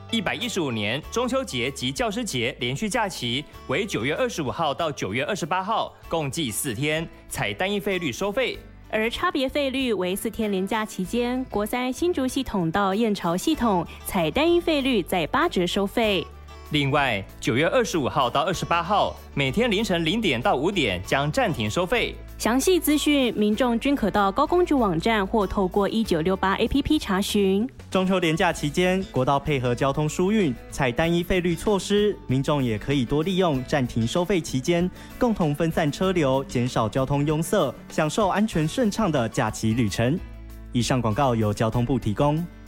115年中秋节及教师节连续假期为9月25号到9月28号，共计4天，采单一费率收费。 而差别费率为4天连假期间，国三新竹系统到燕巢系统采单一费率在8折收费。 另外，9月25号到28号，每天凌晨0点到5点将暂停收费。 详细资讯，民众均可到高公局网站或透过1968 APP 查询。 中秋连假期间，国道配合交通疏运，采单一费率措施，民众也可以多利用暂停收费期间，共同分散车流，减少交通拥塞，享受安全顺畅的假期旅程。以上广告由交通部提供。